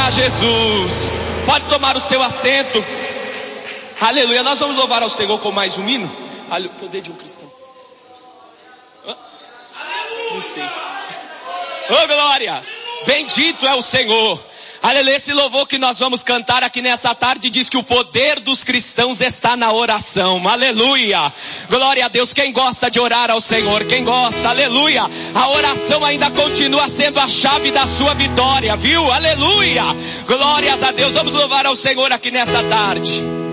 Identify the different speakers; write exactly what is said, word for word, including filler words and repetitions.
Speaker 1: a Jesus. Pode tomar o seu assento. Aleluia. Nós vamos louvar ao Senhor com mais um hino. O poder de um cristão. Hã? Não sei. Oh, glória. Bendito é o Senhor. Aleluia, esse louvor que nós vamos cantar aqui nessa tarde diz que o poder dos cristãos está na oração. Aleluia, glória a Deus. Quem gosta de orar ao Senhor, quem gosta, aleluia, a oração ainda continua sendo a chave da sua vitória, viu? Aleluia, glórias a Deus. Vamos louvar ao Senhor aqui nessa tarde.